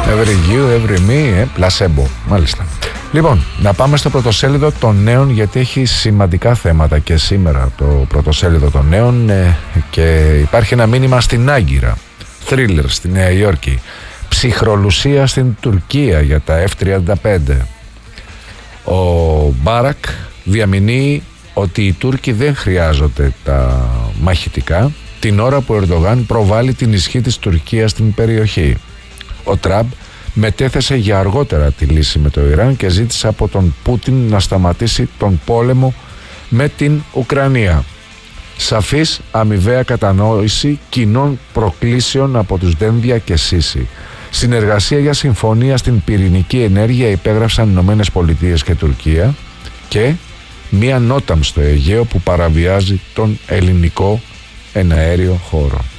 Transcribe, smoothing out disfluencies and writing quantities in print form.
Every you, every me, placebo. Μάλιστα. Λοιπόν, να πάμε στο πρωτοσέλιδο των νέων, γιατί έχει σημαντικά θέματα και σήμερα το πρωτοσέλιδο των νέων, και υπάρχει ένα μήνυμα στην Άγκυρα. Thriller στη Νέα Υόρκη. Ψυχρολουσία στην Τουρκία για τα F-35. Ο Μπάρακ διαμηνύει ότι οι Τούρκοι δεν χρειάζονται τα μαχητικά την ώρα που ο Ερντογάν προβάλλει την ισχύ της Τουρκίας στην περιοχή. Ο Τραμπ μετέθεσε για αργότερα τη λύση με το Ιράν και ζήτησε από τον Πούτιν να σταματήσει τον πόλεμο με την Ουκρανία. Σαφής αμοιβαία κατανόηση κοινών προκλήσεων από τους Ντένδια και Σίση. Συνεργασία για συμφωνία στην πυρηνική ενέργεια υπέγραψαν Ηνωμένες Πολιτείες και Τουρκία, και μία νόταμ στο Αιγαίο που παραβιάζει τον ελληνικό εναέριο χώρο.